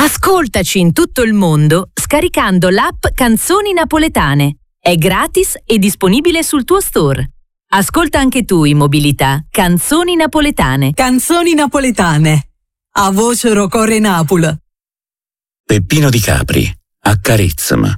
Ascoltaci in tutto il mondo scaricando l'app Canzoni Napoletane. È gratis e disponibile sul tuo store. Ascolta anche tu in mobilità Canzoni Napoletane. Canzoni Napoletane. A voce Rocore Napoli. Peppino Di Capri, Accarezzami.